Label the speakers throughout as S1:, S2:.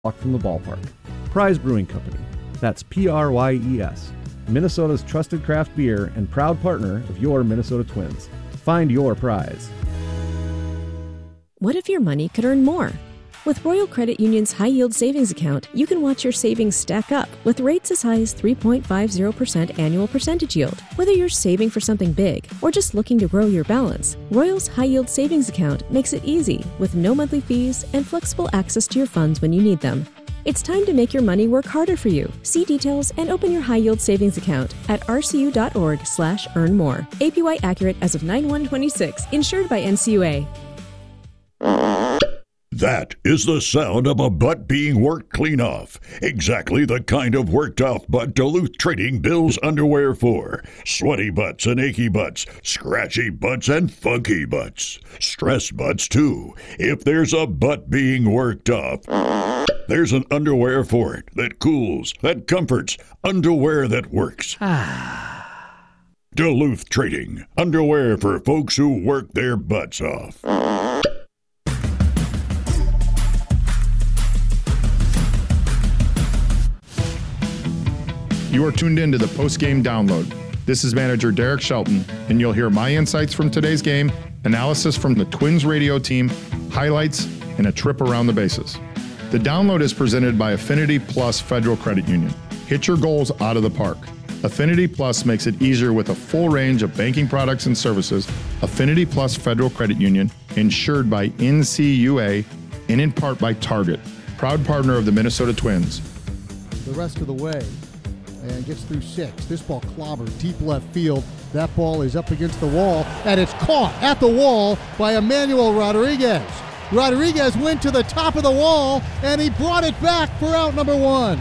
S1: walk from the ballpark. Prize Brewing Company. That's Pryes. Minnesota's trusted craft beer and proud partner of your Minnesota Twins. Find your prize.
S2: What if your money could earn more? With Royal Credit Union's high-yield savings account, you can watch your savings stack up with rates as high as 3.50% annual percentage yield. Whether you're saving for something big or just looking to grow your balance, Royal's high-yield savings account makes it easy with no monthly fees and flexible access to your funds when you need them. It's time to make your money work harder for you. See details and open your high-yield savings account at rcu.org/earnmore. APY accurate as of 9/1/26. Insured by NCUA.
S3: That is the sound of a butt being worked clean off. Exactly the kind of worked off butt Duluth Trading bills underwear for. Sweaty butts and achy butts, scratchy butts and funky butts. Stressed butts too. If there's a butt being worked off, there's an underwear for it that cools, that comforts, underwear that works. Duluth Trading. Underwear for folks who work their butts off.
S4: You are tuned in to the post-game download. This is manager Derek Shelton, and you'll hear my insights from today's game, analysis from the Twins radio team, highlights, and a trip around the bases. The download is presented by Affinity Plus Federal Credit Union. Hit your goals out of the park. Affinity Plus makes it easier with a full range of banking products and services. Affinity Plus Federal Credit Union, insured by NCUA and in part by Target, proud partner of the Minnesota Twins.
S5: The rest of the way. And gets through 6. This ball clobbered deep left field. That ball is up against the wall, and it's caught at the wall by Emmanuel Rodriguez. Rodriguez went to the top of the wall, and he brought it back for out number 1.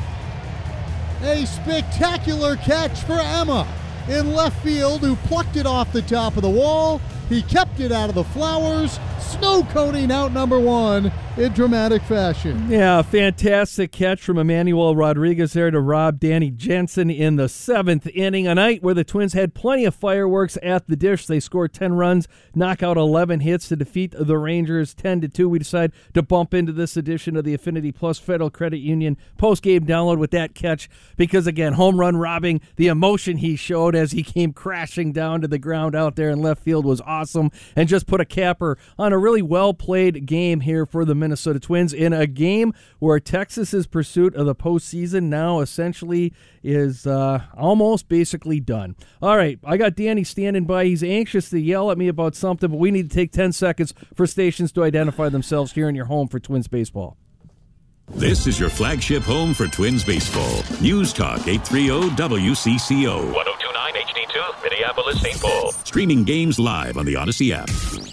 S5: A spectacular catch for Emma in left field, who plucked it off the top of the wall. He kept it out of the flowers, snow coating out number 1 in dramatic fashion.
S6: Yeah, fantastic catch from Emmanuel Rodriguez there to rob Danny Jansen in the 7th inning, a night where the Twins had plenty of fireworks at the dish. They scored 10 runs, knock out 11 hits to defeat the Rangers 10-2. We decided to bump into this edition of the Affinity Plus Federal Credit Union post-game download with that catch because, again, home run robbing, the emotion he showed as he came crashing down to the ground out there in left field was awesome and just put a capper on a really well-played game here for the Minnesota Twins in a game where Texas's pursuit of the postseason now essentially is almost basically done. All right, I got Danny standing by. He's anxious to yell at me about something, but we need to take 10 seconds for stations to identify themselves here in your home for Twins baseball.
S7: This is your flagship home for Twins baseball. News Talk 830 WCCO.
S8: 1029 HD2, Minneapolis, St. Paul.
S7: Streaming games live on the Odyssey app.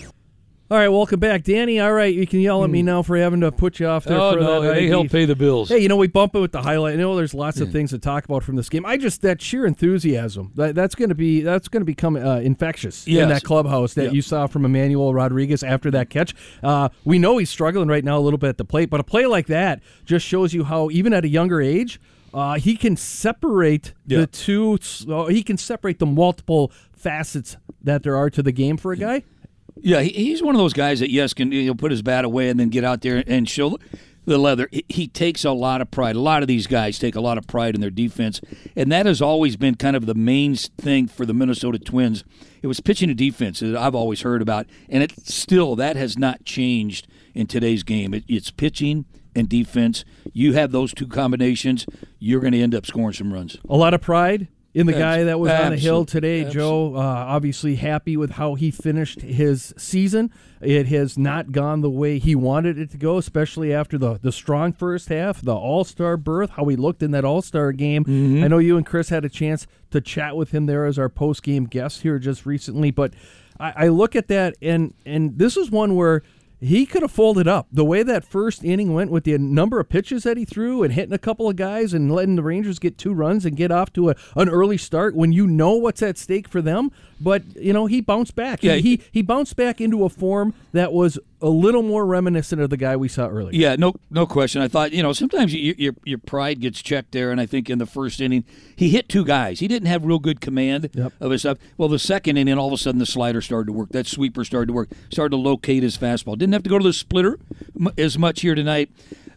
S6: All right, welcome back. Danny, all right, you can yell at me now for having to put you off there.
S9: Oh, no, they help pay the bills.
S6: Hey, we bump it with the highlight. I know there's lots of things to talk about from this game. That sheer enthusiasm, that's going to become infectious in that clubhouse that you saw from Emmanuel Rodriguez after that catch. We know he's struggling right now a little bit at the plate, but a play like that just shows you how, even at a younger age, he can separate the two. He can separate the multiple facets that there are to the game for a guy.
S9: Yeah, he's one of those guys that, can put his bat away and then get out there and show the leather. He takes a lot of pride. A lot of these guys take a lot of pride in their defense, and that has always been kind of the main thing for the Minnesota Twins. It was pitching and defense that I've always heard about, and that has not changed in today's game. It's pitching and defense. You have those two combinations, you're going to end up scoring some runs.
S6: A lot of pride in the guy that was on the hill today, Joe. Obviously happy with how he finished his season. It has not gone the way he wanted it to go, especially after the strong first half, the All-Star berth, how he looked in that All-Star game. Mm-hmm. I know you and Chris had a chance to chat with him there as our post-game guest here just recently, but I look at that, and this is one where he could have folded up. The way that first inning went with the number of pitches that he threw and hitting a couple of guys and letting the Rangers get 2 runs and get off to an early start when you know what's at stake for them. But, he bounced back. Yeah. He bounced back into a form that was a little more reminiscent of the guy we saw earlier.
S9: Yeah, no question. I thought, sometimes your pride gets checked there, and I think in the first inning, he hit 2 guys. He didn't have real good command of his stuff. Well, the second inning, all of a sudden the slider started to work. That sweeper started to work, started to locate his fastball. Didn't have to go to the splitter as much here tonight.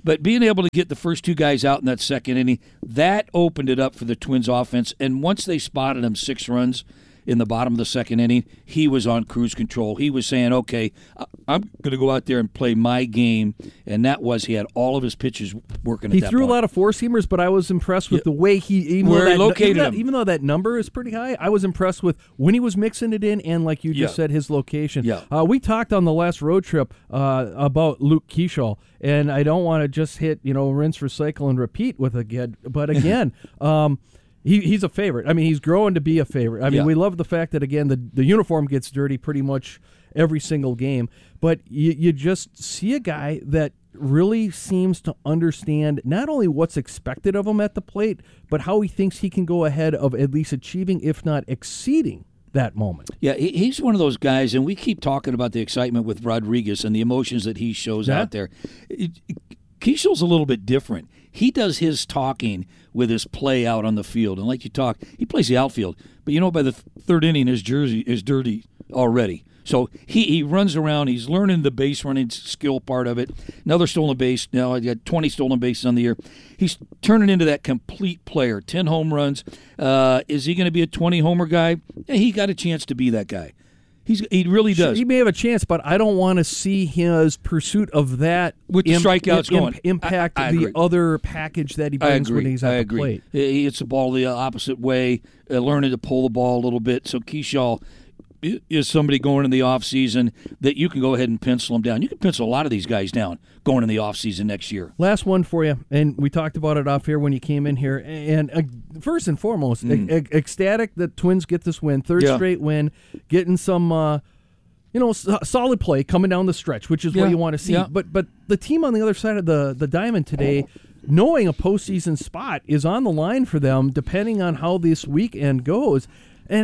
S9: But being able to get the first two guys out in that second inning, that opened it up for the Twins offense. And once they spotted him 6 runs in the bottom of the second inning, he was on cruise control. He was saying, okay, I'm going to go out there and play my game. And that was, he had all of his pitches working at that point.
S6: He threw a lot of four-seamers, but I was impressed with the way he
S9: located them.
S6: Even though that number is pretty high, I was impressed with when he was mixing it in and, like you just said, his location.
S9: Yeah.
S6: We talked on the last road trip about Luke Keeschall, and I don't want to just hit, rinse, recycle, and repeat with again. But again, he's a favorite. I mean, he's growing to be a favorite. I mean, we love the fact that, again, the uniform gets dirty pretty much every single game. But you just see a guy that really seems to understand not only what's expected of him at the plate, but how he thinks he can go ahead of at least achieving, if not exceeding, that moment.
S9: Yeah, he's one of those guys, and we keep talking about the excitement with Rodriguez and the emotions that he shows out there. Keeschall's a little bit different. He does his talking with his play out on the field. And like you talk, he plays the outfield. But by the third inning, his jersey is dirty already. So he runs around. He's learning the base running skill part of it. Another stolen base. Now I got 20 stolen bases on the year. He's turning into that complete player. 10 home runs. Is he going to be a 20-homer guy? Yeah, he got a chance to be that guy. He really does.
S6: He may have a chance, but I don't want to see his pursuit of that
S9: with the strikeouts going
S6: impact the other package that he brings when he's at the plate.
S9: He hits the ball the opposite way, learning to pull the ball a little bit. So Keeschall is somebody going in the offseason that you can go ahead and pencil him down. You can pencil a lot of these guys down going in the offseason next year.
S6: Last one for you, and we talked about it off here when you came in here. And first and foremost, ecstatic that Twins get this win, third straight win, getting some solid play coming down the stretch, which is what you want to see.
S9: Yeah.
S6: But the team on the other side of the diamond today, knowing a postseason spot is on the line for them, depending on how this weekend goes. And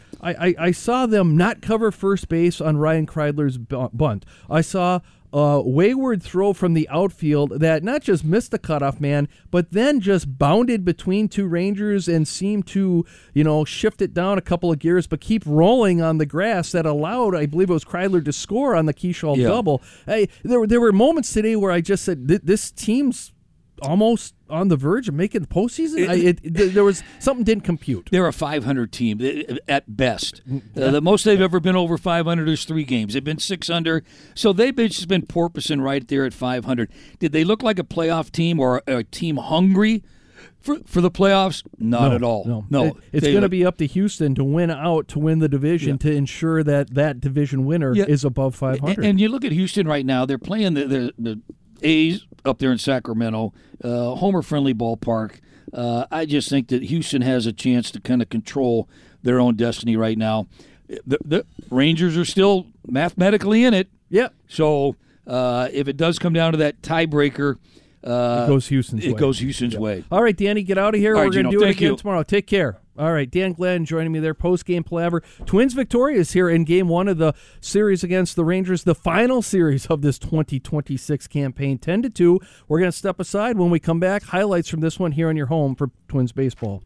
S6: I saw them not cover first base on Ryan Kreidler's bunt. I saw a wayward throw from the outfield that not just missed the cutoff man, but then just bounded between two Rangers and seemed to, shift it down a couple of gears, but keep rolling on the grass that allowed, I believe it was Kreidler, to score on the Keeschall double. There were moments today where I just said, this team's almost on the verge of making the postseason. There was something didn't compute.
S9: They're a 500 team at best. The most they've ever been over 500 is 3 games. They've been 6 under, so they've just been porpoising right there at 500. Did they look like a playoff team or a team hungry for the playoffs? Not at all. No.
S6: It's going to be up to Houston to win the division to ensure that division winner is above 500.
S9: And you look at Houston right now; they're playing the A's up there in Sacramento, homer-friendly ballpark. I just think that Houston has a chance to kind of control their own destiny right now. The Rangers are still mathematically in it.
S6: Yep.
S9: So if it does come down to that tiebreaker,
S6: it goes Houston's way. All right, Danny, get out of here.
S9: All right,
S6: we're going to do it again tomorrow. Take care. All right, Dan Glenn joining me there, post-game palaver. Twins victorious here in Game 1 of the series against the Rangers, the final series of this 2026 campaign, 10-2. We're going to step aside. When we come back, highlights from this one here on your home for Twins baseball.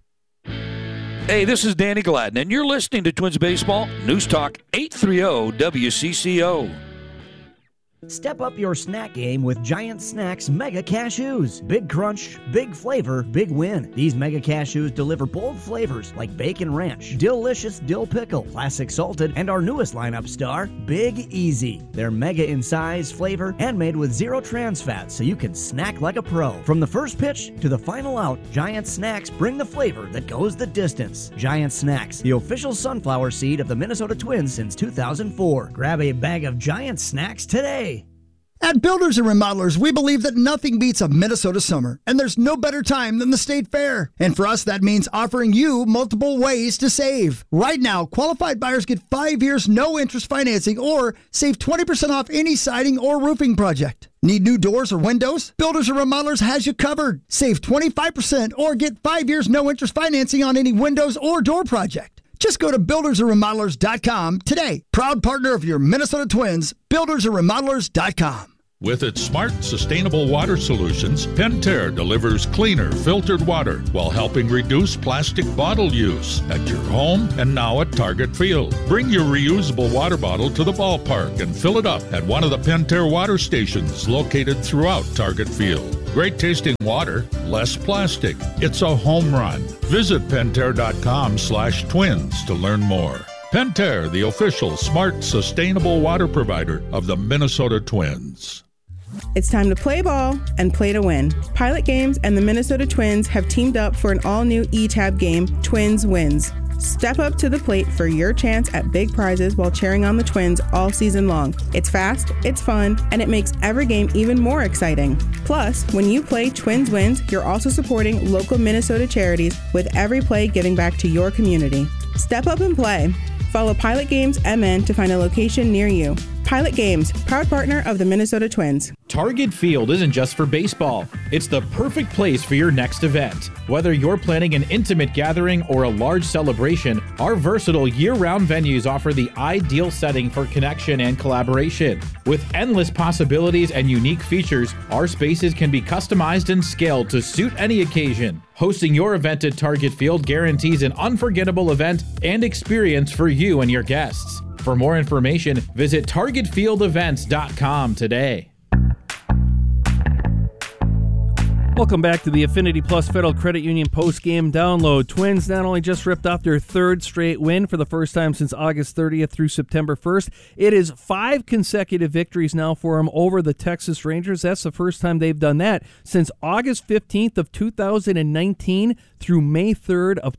S9: Hey, this is Danny Gladden, and you're listening to Twins Baseball, News Talk 830 WCCO.
S10: Step up your snack game with Giant Snacks Mega Cashews. Big crunch, big flavor, big win. These Mega Cashews deliver bold flavors like bacon ranch, delicious dill pickle, classic salted, and our newest lineup star, Big Easy. They're mega in size, flavor, and made with 0 trans fat, so you can snack like a pro. From the first pitch to the final out, Giant Snacks bring the flavor that goes the distance. Giant Snacks, the official sunflower seed of the Minnesota Twins since 2004. Grab a bag of Giant Snacks today.
S11: At Builders and Remodelers, we believe that nothing beats a Minnesota summer, and there's no better time than the State Fair. And for us, that means offering you multiple ways to save. Right now, qualified buyers get 5 years no-interest financing or save 20% off any siding or roofing project. Need new doors or windows? Builders and Remodelers has you covered. Save 25% or get 5 years no-interest financing on any windows or door project. Just go to buildersandremodelers.com today. Proud partner of your Minnesota Twins, buildersandremodelers.com.
S3: With its smart, sustainable water solutions, Pentair delivers cleaner, filtered water while helping reduce plastic bottle use at your home and now at Target Field. Bring your reusable water bottle to the ballpark and fill it up at one of the Pentair water stations located throughout Target Field.
S12: Great tasting water, less plastic. It's a home run. Visit Pentair.com/twins to learn more. Pentair, the official smart, sustainable water provider of the Minnesota Twins.
S13: It's time to play ball and play to win. Pilot Games and the Minnesota Twins have teamed up for an all-new eTab game, Twins Wins. Step up to the plate for your chance at big prizes while cheering on the Twins all season long. It's fast, it's fun, and it makes every game even more exciting. Plus, when you play Twins Wins, you're also supporting local Minnesota charities, with every play giving back to your community. Step up and play. Follow Pilot Games MN to find a location near you. Pilot Games, proud partner of the Minnesota Twins.
S14: Target Field isn't just for baseball. It's the perfect place for your next event. Whether you're planning an intimate gathering or a large celebration, our versatile year-round venues offer the ideal setting for connection and collaboration. With endless possibilities and unique features, our spaces can be customized and scaled to suit any occasion. Hosting your event at Target Field guarantees an unforgettable event and experience for you and your guests. For more information, visit targetfieldevents.com today.
S6: Welcome back to the Affinity Plus Federal Credit Union post-game download. Twins not only just ripped off their third straight win for the first time since August 30th through September 1st. It is 5 consecutive victories now for them over the Texas Rangers. That's the first time they've done that since August 15th of 2019 through May 3rd of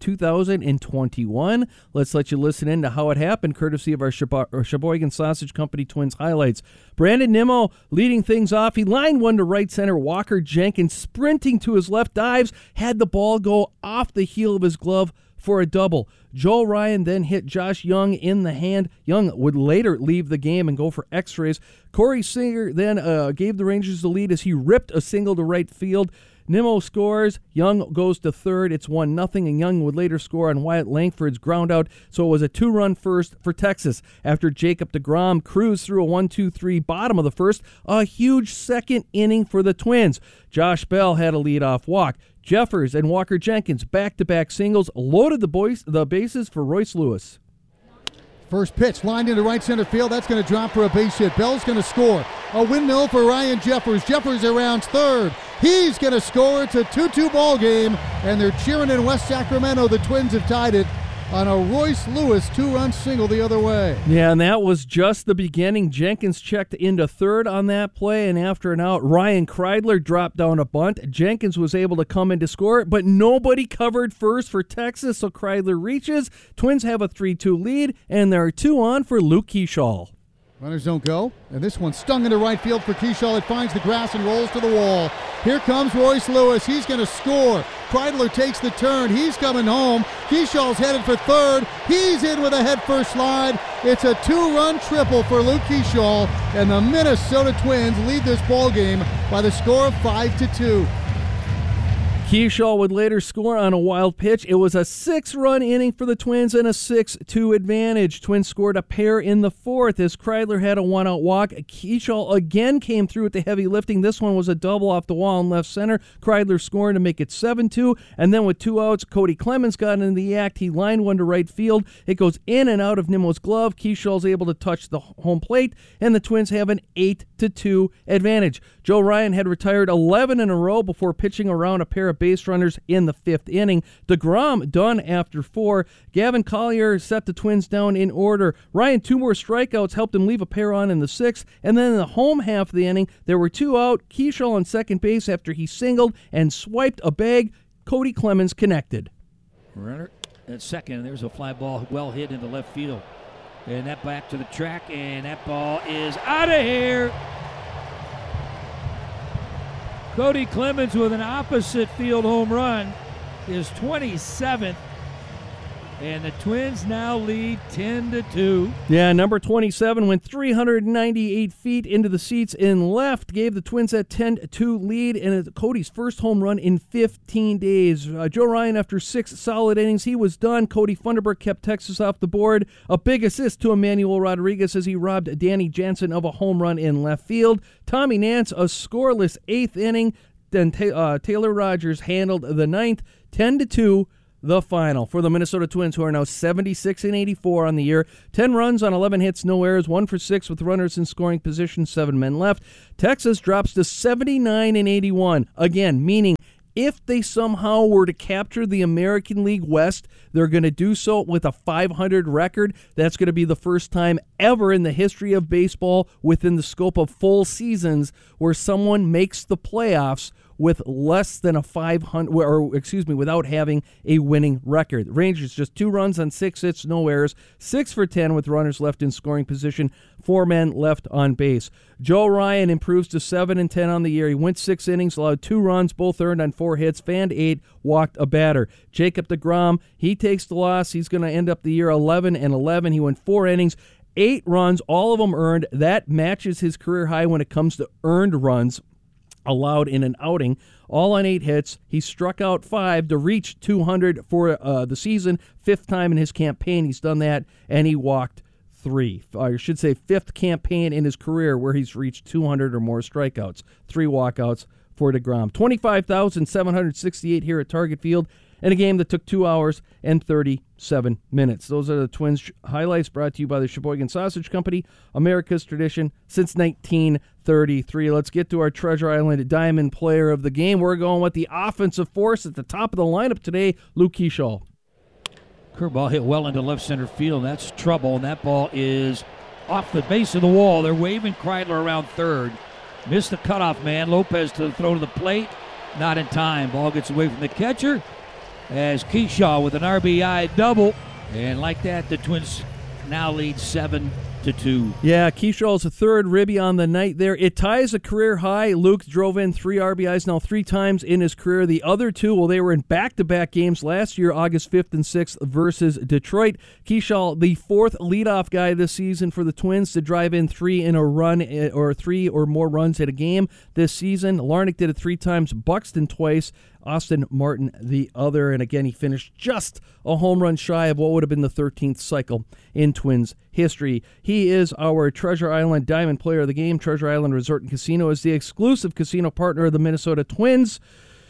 S6: 2021. Let's let you listen in to how it happened, courtesy of our Sheboygan Sausage Company Twins highlights. Brandon Nimmo leading things off. He lined one to right center. Walker Jenkins sprinting to his left, dives, had the ball go off the heel of his glove for a double. Joe Ryan then hit Josh Young in the hand. Young would later leave the game and go for x-rays. Corey Singer then gave the Rangers the lead as he ripped a single to right field. Nimmo scores. Young goes to third. It's 1-0, and Young would later score on Wyatt Langford's ground out. So it was a 2-run first for Texas. After Jacob deGrom cruised through a 1-2-3 bottom of the first, a huge second inning for the Twins. Josh Bell had a leadoff walk. Jeffers and Walker Jenkins back-to-back singles loaded the bases for Royce Lewis.
S5: First pitch lined into right center field. That's going to drop for a base hit. Bell's going to score. A windmill for Ryan Jeffers. Jeffers around third. He's going to score. It's a 2-2 ball game, and they're cheering in West Sacramento. The Twins have tied it on a Royce Lewis 2-run single the other way.
S6: Yeah, and that was just the beginning. Jenkins checked into third on that play, and after an out, Ryan Kreidler dropped down a bunt. Jenkins was able to come in to score, but nobody covered first for Texas, so Kreidler reaches. Twins have a 3-2 lead, and there are 2 on for Luke Keeschall.
S5: Runners don't go, and this one stung into right field for Keeschall. It finds the grass and rolls to the wall. Here comes Royce Lewis. He's going to score. Kreidler takes the turn. He's coming home. Keeschall's headed for third. He's in with a head-first slide. It's a 2-run triple for Luke Keeschall, and the Minnesota Twins lead this ball game by the score of 5-2.
S6: Keeschall would later score on a wild pitch. It was a 6-run inning for the Twins and a 6-2 advantage. Twins scored a pair in the fourth as Kreidler had a 1-out walk. Keeschall again came through with the heavy lifting. This one was a double off the wall in left center. Kreidler scoring to make it 7-2. And then with 2 outs, Cody Clemens got into the act. He lined one to right field. It goes in and out of Nimmo's glove. Keeschall's able to touch the home plate, and the Twins have an 8-2 advantage. Joe Ryan had retired 11 in a row before pitching around a pair of base runners in the 5th inning. deGrom done after 4. Gavin Collier set the Twins down in order. Ryan, 2 more strikeouts helped him leave a pair on in the 6th. And then in the home half of the inning, there were 2 out. Keeschall on second base after he singled and swiped a bag. Cody Clemens connected.
S9: Runner at second. There's a fly ball well hit into left field. And that back to the track, and that ball is out of here. Cody Clemens with an opposite field home run, his 27th, and the Twins now lead 10-2.
S6: Yeah, number 27 went 398 feet into the seats in left, gave the Twins that 10-2 lead, and it's Cody's first home run in 15 days. Joe Ryan, after 6 solid innings, he was done. Cody Funderburk kept Texas off the board. A big assist to Emmanuel Rodriguez as he robbed Danny Jansen of a home run in left field. Tommy Nance, a scoreless 8th inning. Then Taylor Rogers handled the 9th, 10-2. the final for the Minnesota Twins, who are now 76-84 on the year. 10 runs on 11 hits, no errors, 1 for 6 with runners in scoring position, 7 men left. Texas drops to 79-81, again, meaning if they somehow were to capture the American League West, they're going to do so with a .500 record. That's going to be the first time ever in the history of baseball within the scope of full seasons where someone makes the playoffs with less than a 500, without having a winning record. The Rangers just 2 runs on 6 hits, no errors, 6 for 10 with runners left in scoring position, 4 men left on base. Joe Ryan improves to 7-10 on the year. He went 6 innings, allowed 2 runs, both earned on 4 hits, fanned 8, walked a batter. Jacob deGrom, he takes the loss. He's going to end up the year 11-11. He went 4 innings, 8 runs, all of them earned. That matches his career high when it comes to earned runs allowed in an outing, all on 8 hits. He struck out 5 to reach 200 for the season, 5th time in his campaign he's done that, and he walked 3. I should say 5th campaign in his career where he's reached 200 or more strikeouts. 3 walkouts for deGrom. 25,768 here at Target Field in a game that took 2 hours and 37 minutes. Those are the Twins highlights brought to you by the Sheboygan Sausage Company, America's tradition since 1933. Let's get to our Treasure Island Diamond player of the game. We're going with the offensive force at the top of the lineup today, Luke Keschall.
S9: Curveball hit well into left center field. That's trouble, and that ball is off the base of the wall. They're waving Kreidler around third. Missed the cutoff man. Lopez to the throw to the plate. Not in time. Ball gets away from the catcher as Keschall with an RBI double. And like that, the Twins now lead 7-2.
S6: Yeah, Keschall's a third ribby on the night there. It ties a career high. Luke drove in 3 RBIs now 3 times in his career. The other 2, well, they were in back-to-back games last year, August 5th and 6th versus Detroit. Keschall, the 4th leadoff guy this season for the Twins to drive in 3 in a run or 3 or more runs at a game this season. Larnach did it 3 times, Buxton twice, Austin Martin the other, and again he finished just a home run shy of what would have been the 13th cycle in Twins history. He is our Treasure Island Diamond player of the game. Treasure Island Resort and Casino is the exclusive casino partner of the Minnesota Twins.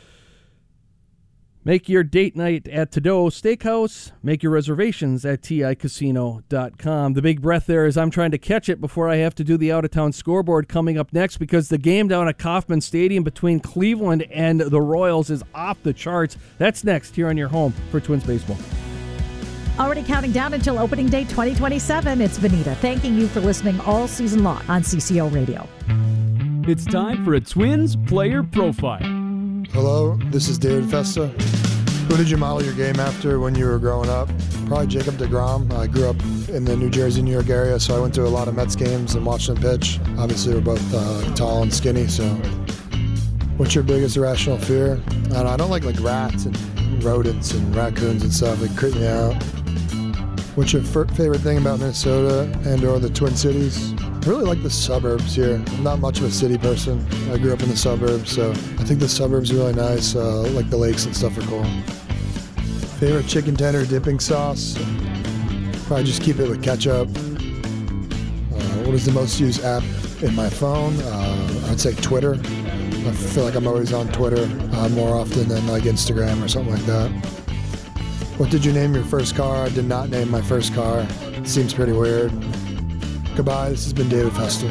S6: Make your date night at Tadeau Steakhouse. Make your reservations at TICasino.com. The big breath there is I'm trying to catch it before I have to do the out-of-town scoreboard coming up next, because the game down at Kauffman Stadium between Cleveland and the Royals is off the charts. That's next here on your home for Twins Baseball.
S15: Already counting down until opening day 2027. It's Benita thanking you for listening all season long on CCO Radio.
S16: It's time for a Twins player profile.
S17: Hello, this is David Festa. Who did you model your game after when you were growing up? Probably Jacob deGrom. I grew up in the New Jersey, New York area, so I went to a lot of Mets games and watched them pitch. Obviously, we're both tall and skinny, so what's your biggest irrational fear? I don't like rats and rodents and raccoons and stuff. They creep me out. What's your favorite thing about Minnesota and or the Twin Cities? I really like the suburbs here. I'm not much of a city person. I grew up in the suburbs, so I think the suburbs are really nice. Like the lakes and stuff are cool. Favorite chicken tender dipping sauce? Probably just keep it with ketchup. What is the most used app in my phone? I'd say Twitter. I feel like I'm always on Twitter more often than like Instagram or something like that. What did you name your first car? I did not name my first car. It seems pretty weird. Goodbye, this has been David Festa.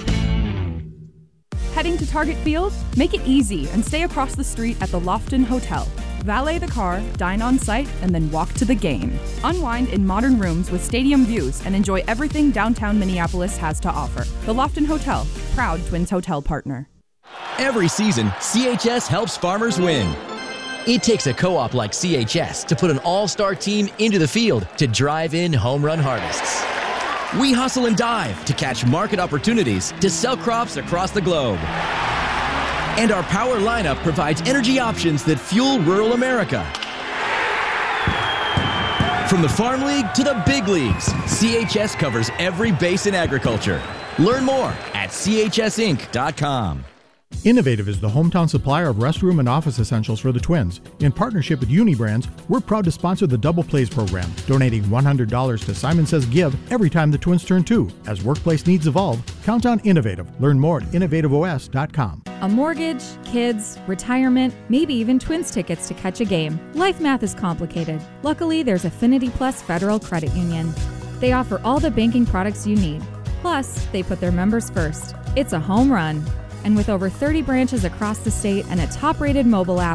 S18: Heading to Target Field? Make it easy and stay across the street at the Lofton Hotel. Valet the car, dine on site, and then walk to the game. Unwind in modern rooms with stadium views and enjoy everything downtown Minneapolis has to offer. The Lofton Hotel, proud Twins hotel partner.
S19: Every season, CHS helps farmers win. It takes a co-op like CHS to put an all-star team into the field to drive in home run harvests. We hustle and dive to catch market opportunities to sell crops across the globe. And our power lineup provides energy options that fuel rural America. From the Farm League to the big leagues, CHS covers every base in agriculture. Learn more at chsinc.com.
S20: Innovative is the hometown supplier of restroom and office essentials for the Twins. In partnership with Unibrands, we're proud to sponsor the Double Plays program, donating $100 to Simon Says Give every time the Twins turn 2. As workplace needs evolve, count on Innovative. Learn more at innovativeos.com.
S21: A mortgage, kids, retirement, maybe even Twins tickets to catch a game. Life math is complicated. Luckily, there's Affinity Plus Federal Credit Union. They offer all the banking products you need. Plus, they put their members first. It's a home run. And with over 30 branches across the state and a top-rated mobile app,